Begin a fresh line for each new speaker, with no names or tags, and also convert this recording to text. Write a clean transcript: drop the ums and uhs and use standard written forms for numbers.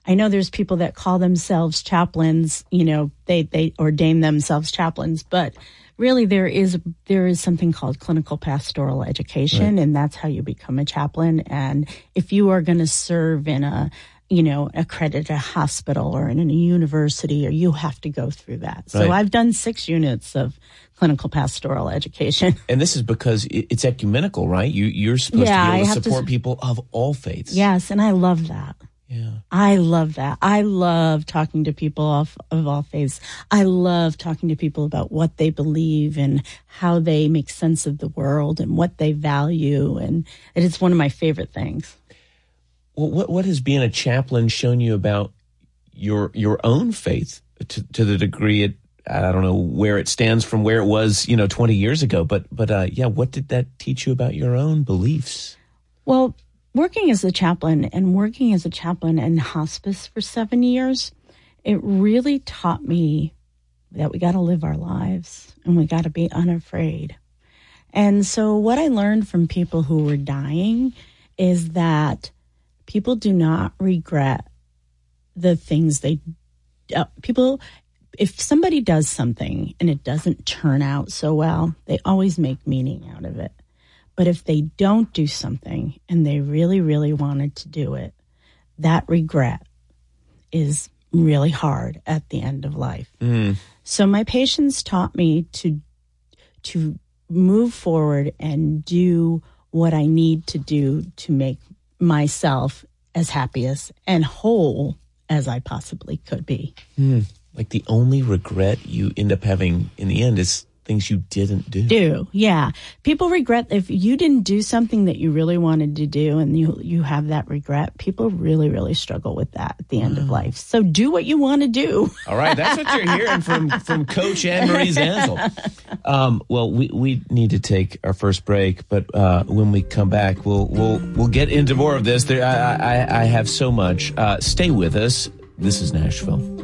I know there's people that call themselves chaplains, they ordain themselves chaplains, but really there is something called clinical pastoral education, right. And that's how you become a chaplain. And if you are going to serve in a accredited hospital or in a university, or you have to go through that. So right. I've done 6 units of clinical pastoral education.
And this is because it's ecumenical, right? You're supposed to be able to support people of all faiths.
Yes, and I love that.
Yeah.
I love that. I love talking to people of all faiths. I love talking to people about what they believe and how they make sense of the world and what they value. And it is one of my favorite things.
Well, what has being a chaplain shown you about your own faith to the degree I don't know where it stands from where it was, 20 years ago, but what did that teach you about your own beliefs?
Well, working as a chaplain in hospice for 7 years, it really taught me that we got to live our lives and we got to be unafraid. And so what I learned from people who were dying is that people do not regret the things if somebody does something and it doesn't turn out so well, they always make meaning out of it. But if they don't do something and they really, really wanted to do it, that regret is really hard at the end of life. Mm. So my patients taught me to move forward and do what I need to do to make myself as happy and whole as I possibly could be.
Mm. Like the only regret you end up having in the end is things you didn't do.
Yeah. People regret if you didn't do something that you really wanted to do and you have that regret. People really, really struggle with that at the end of life. So do what you want to do.
All right. That's what you're hearing from Coach Anne-Marie Zansel. Well, we need to take our first break, but when we come back, we'll get into more of this. I have so much. Stay with us. This is Nashville.